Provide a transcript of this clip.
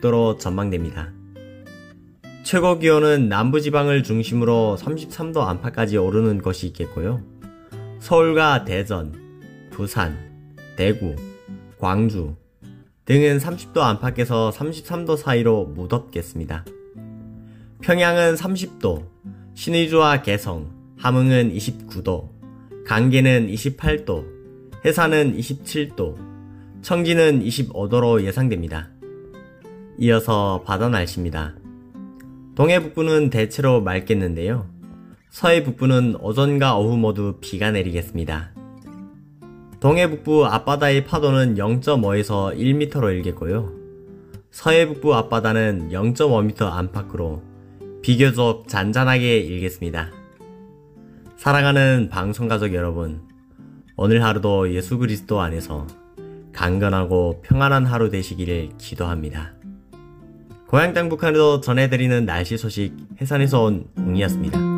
36도로 전망됩니다. 최고 기온은 남부지방을 중심으로 33도 안팎까지 오르는 곳이 있겠고요. 서울과 대전, 부산, 대구, 광주 등은 30도 안팎에서 33도 사이로 무덥겠습니다. 평양은 30도, 신의주와 개성, 함흥은 29도, 강계는 28도, 해산은 27도, 청진은 25도로 예상됩니다. 이어서 바다 날씨입니다. 동해 북부는 대체로 맑겠는데요. 서해 북부는 오전과 오후 모두 비가 내리겠습니다. 동해 북부 앞바다의 파도는 0.5에서 1m로 일겠고요. 서해 북부 앞바다는 0.5m 안팎으로 비교적 잔잔하게 일겠습니다. 사랑하는 방송가족 여러분, 오늘 하루도 예수 그리스도 안에서 강건하고 평안한 하루 되시기를 기도합니다. 고향 땅 북한에도 전해드리는 날씨 소식 해산에서 온 웅이었습니다.